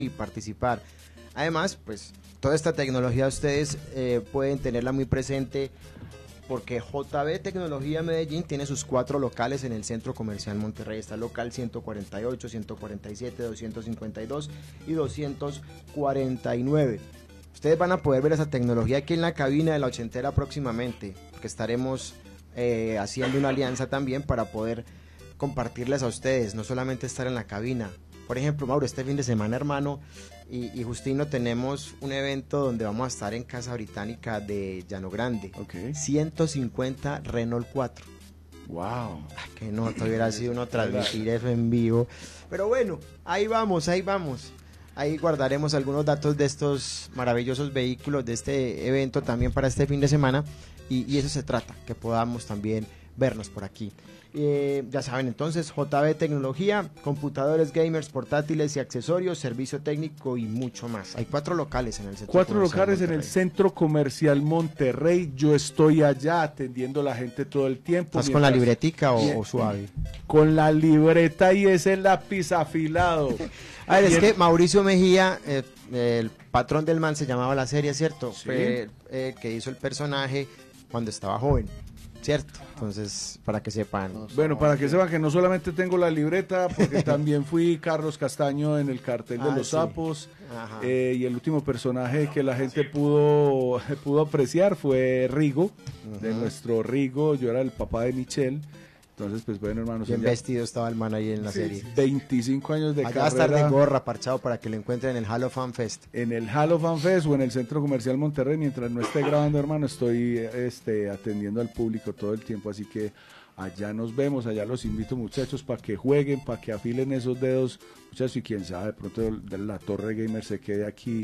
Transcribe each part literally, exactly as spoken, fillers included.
y participar. Además, pues toda esta tecnología ustedes eh, pueden tenerla muy presente porque J B Tecnología Medellín tiene sus cuatro locales en el Centro Comercial Monterrey. Está el local ciento cuarenta y ocho, ciento cuarenta y siete, doscientos cincuenta y dos y doscientos cuarenta y nueve. Ustedes van a poder ver esa tecnología aquí en la cabina de la ochentera próximamente, que estaremos eh, haciendo una alianza también para poder compartirles a ustedes, no solamente estar en la cabina. Por ejemplo, Mauro, este fin de semana, hermano, y, y Justino, tenemos un evento donde vamos a estar en Casa Británica de Llano Grande. Okay. ciento cincuenta Renault cuatro. Wow. Ah, que no, te hubiera sido uno transmitir eso en vivo. Pero bueno, ahí vamos, ahí vamos. Ahí guardaremos algunos datos de estos maravillosos vehículos de este evento también para este fin de semana. Y, y eso se trata, que podamos también vernos por aquí. Eh, ya saben entonces, J B Tecnología, computadores gamers, portátiles y accesorios, servicio técnico y mucho más. Hay cuatro locales en el centro Cuatro comercial locales Monterrey. en el Centro Comercial Monterrey. Yo estoy allá atendiendo a la gente todo el tiempo. ¿Estás con la mientras... libretica o, Bien. o suave? Con la libreta y ese lápiz afilado. A ver, es Bien. que Mauricio Mejía, eh, el patrón del man se llamaba la serie, ¿cierto? Sí. Fue eh, que hizo el personaje cuando estaba joven, ¿cierto? Entonces, para que sepan. Bueno, para que sepan que no solamente tengo la libreta, porque también fui Carlos Castaño en el cartel de Ah, los sí. sapos. Ajá. Eh, y el último personaje que la gente pudo, pudo apreciar fue Rigo, de Ujú. nuestro Rigo. Yo era el papá de Michelle. Entonces, pues bueno, hermanos, Bien ya vestido estaba el man ahí en la sí, serie. veinticinco años de Allá va a estar carrera de gorra, parchado, para que lo encuentren en el Halo Fan Fest. en el Halo Fan Fest o en el Centro Comercial Monterrey. Mientras no esté grabando, hermano, estoy este, atendiendo al público todo el tiempo, así que allá nos vemos, allá los invito, muchachos, para que jueguen, para que afilen esos dedos, muchachos, y quién sabe, de pronto de la Torre Gamer se quede aquí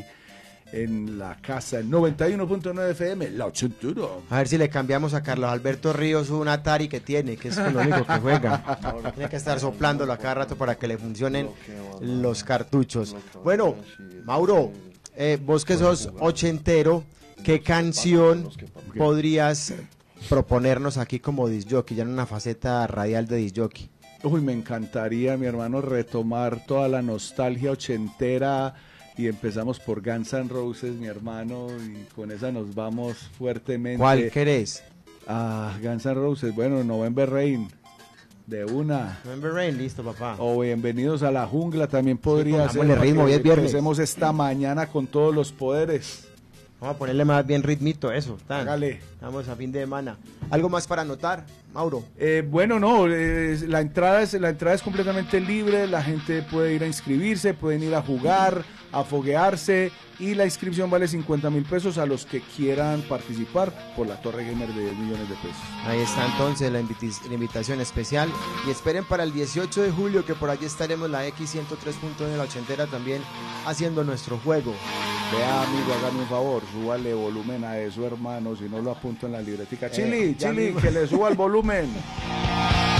en la casa, en noventa y uno punto nueve F M, la ochentera. A ver si le cambiamos a Carlos Alberto Ríos un Atari que tiene, que es con lo único que juega. Tiene que estar soplándolo a cada rato para que le funcionen los cartuchos. Bueno, Mauro, eh, vos que sos ochentero, ¿qué canción podrías proponernos aquí como disc jockey, ya en una faceta radial de disc jockey? Uy, me encantaría, mi hermano, retomar toda la nostalgia ochentera. Y empezamos por Guns N' Roses, mi hermano, y con esa nos vamos fuertemente. ¿Cuál querés? Ah, Guns N' Roses, bueno, November Rain, de una. November Rain, listo, papá. O Bienvenidos a la Jungla, también podría Sí, ser. pongámosle para ritmo, que hoy es viernes. empecemos esta mañana con todos los poderes. Vamos a ponerle más bien ritmito, eso. Tan. Hágale. Vamos a fin de semana. ¿Algo más para anotar, Mauro? Eh, bueno, no, eh, la, entrada es, la entrada es completamente libre, la gente puede ir a inscribirse, pueden ir a jugar, a foguearse, y la inscripción vale cincuenta mil pesos a los que quieran participar por la Torre Gamer de diez millones de pesos. Ahí está entonces la, inviti- la invitación especial. Y esperen para el dieciocho de julio, que por allí estaremos la X ciento tres punto uno de la ochentera también haciendo nuestro juego. Vea, amigo, hágame un favor, súbale volumen a eso, hermano, si no lo apunto en la libretica. Chili, Eh, ya Chili, mismo. que le suba el volumen.